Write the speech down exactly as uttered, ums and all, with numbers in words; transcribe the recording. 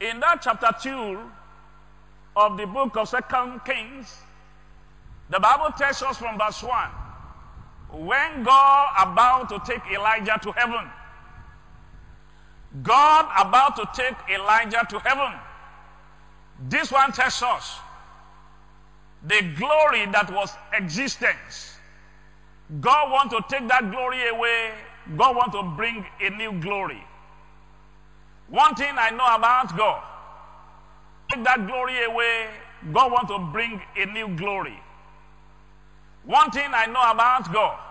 In that chapter two of the book of Second Kings, the Bible tells us from verse one, when God about to take Elijah to heaven, God about to take Elijah to heaven, this one tells us the glory that was existence. God wants to take that glory away. God wants to bring a new glory. One thing I know about God, take that glory away, God wants to bring a new glory. One thing I know about God,